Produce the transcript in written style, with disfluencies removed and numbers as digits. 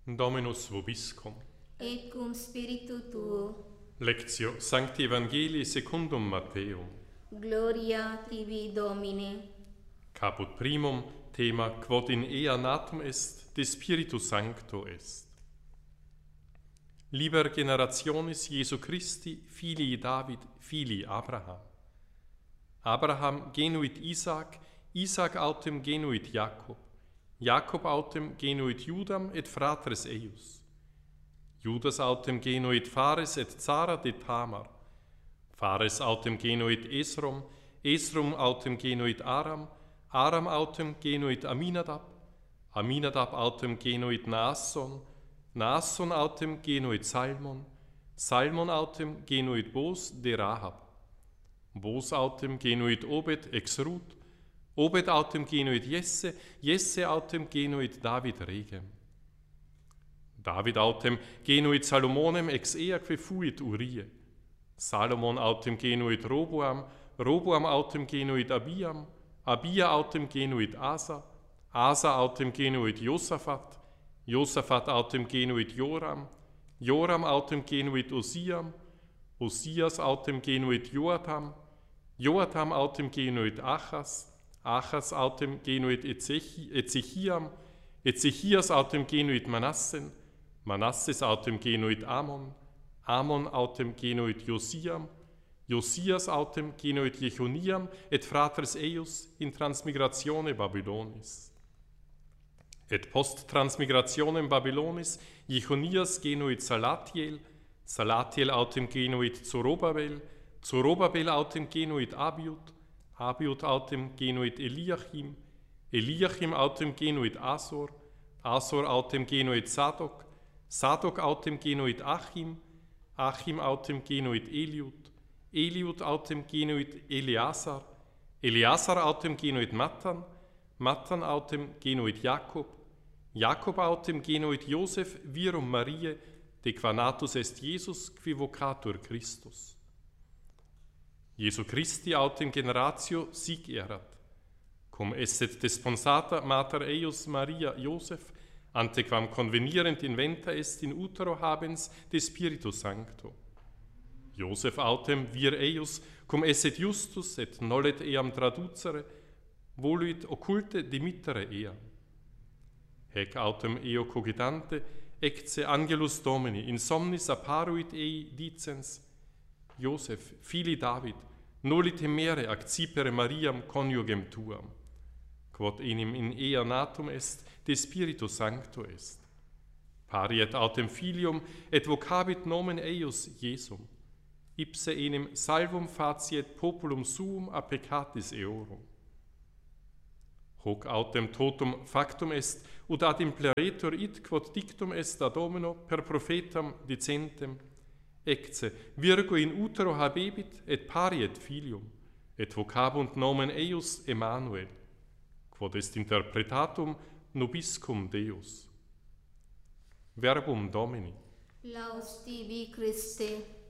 Dominus vobiscum. Et cum spiritu tuo. Lectio Sancti Evangelii secundum Matteum. Gloria tibi, Domine. Caput primum, thema quod in ea natum est, de Spiritu Sancto est. Liber generationis Jesu Christi, filii David, filii Abraham. Abraham genuit Isaac, Isaac autem genuit Jacob, Jacob autem genuit Judam et fratres eius. Judas autem genuit Phares et Zara de Tamar, Phares autem genuit Esrom, Esrom autem genuit Aram, Aram autem genuit Aminadab, Aminadab autem genuit Naasson, Naasson autem genuit Salmon, Salmon autem genuit Boos de Rahab, Boos autem genuit Obed ex Ruth, Obed autem genuit Jesse, Jesse autem genuit David regem. David autem genuit Salomonem ex eaque fuit Urie, Salomon autem genuit Roboam, Roboam autem genuit Abiam, Abia autem genuit Asa, Asa autem genuit Josaphat, Josaphat autem genuit Joram, Joram autem genuit Osiam, Osias autem genuit Joatam, Joatam autem genuit Achas, Achas autem genuit Ezechiam, Ezechias autem genuit Manassen, Manasses autem genuit Amon, Amon autem genuit Josiam, Josias autem genuit Jechoniam et fratres eius in transmigratione Babylonis. Et post transmigrationem Babylonis Jechonias genuit Salatiel, Salatiel autem genuit Zorobabel, Zorobabel autem genuit Abiud, Abiud autem genuit Eliachim, Eliachim autem genuit Asor, Asor autem genuit Sadok, Sadok autem genuit Achim, Achim autem genuit Eliud, Eliud autem genuit Eleazar, Eleazar autem genuit Mattan, Mattan autem genuit Jakob, Jakob autem genuit Joseph virum Mariae, de qua natus est Jesus qui vocatur Christus. Jesu Christi autem generatio sic erat, cum esset desponsata mater eius Maria Joseph, ante quam convenierent inventa est in utero habens de Spiritu Sancto. Joseph autem vir eius, cum esset justus et nollet eam traducere, voluit occulte dimittere eam. Hec autem eo cogitante, ecce angelus Domini, in somnis apparuit ei dicens, Joseph, fili David, noli temere accipere Mariam coniugem tuam, quod enim in ea natum est, de Spiritu Sancto est. Pariet autem filium, et vocabit nomen eius Jesum, ipse enim salvum faciet populum suum a peccatis eorum. Hoc autem totum factum est, ut ad impleretur it quod dictum est ad Domino per prophetam dicentem, ecce virgo in utero habebit et pariet filium, et vocabunt nomen eius Emmanuel, quod est interpretatum nobiscum Deus. Verbum Domini. Laus tibi, Christe.